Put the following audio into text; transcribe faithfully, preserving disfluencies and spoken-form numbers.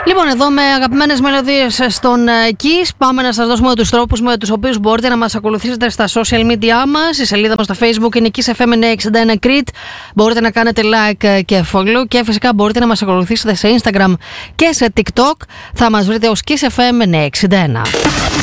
Λοιπόν, εδώ με αγαπημένες μελωδίες στον Kiss, πάμε να σας δώσουμε τους τρόπους με τους οποίους μπορείτε να μας ακολουθήσετε στα social media μας. Η σελίδα μας στο Facebook είναι Kiss εφ εμ εννιακόσια εξήντα ένα Crete. Μπορείτε να κάνετε like και follow και φυσικά μπορείτε να μας ακολουθήσετε σε Instagram και σε TikTok. Θα μας βρείτε ως Kiss εφ εμ εννιακόσια εξήντα ένα.